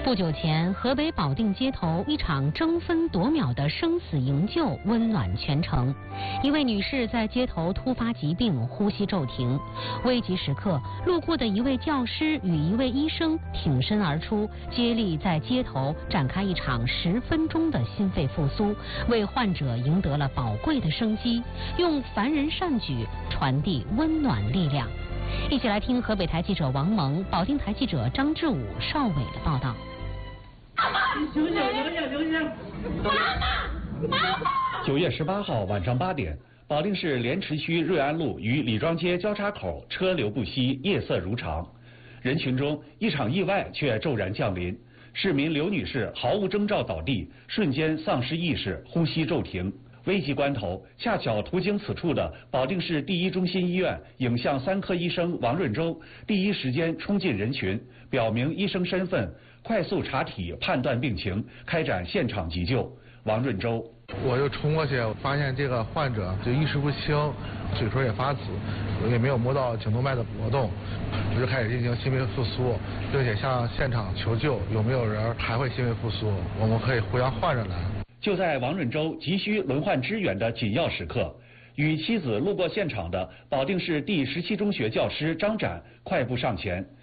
不久前，河北保定街头一场争分夺秒的生死营救温暖全城。一位女士在街头突发疾病，呼吸骤停，危急时刻，路过的一位教师与一位医生挺身而出，接力在街头展开一场10分钟的心肺复苏，为患者赢得了宝贵的生机，用凡人善举传递温暖力量。一起来听河北台记者王萌、保定台记者张志武、邵伟的报道。 醒醒！9月18号晚上8点，保定市莲池区瑞安路与李庄街交叉口车流不息，夜色如常。人群中，一场意外却骤然降临。市民刘女士毫无征兆倒地，瞬间丧失意识，呼吸骤停。危急关头，恰巧途经此处的保定市第一中心医院影像3科医生王润洲第一时间冲进人群，表明医生身份，快速查体判断病情，开展现场急救。王润洲： 我就冲过去，发现这个患者就意识不清，嘴唇也发紫，也没有摸到颈动脉的搏动，于是开始进行心肺复苏，并且向现场求救，有没有人还会心肺复苏，我们可以呼叫患者来。 就在王润洲急需轮换支援的紧要时刻，与妻子路过现场的保定市第17中学教师张展快步上前，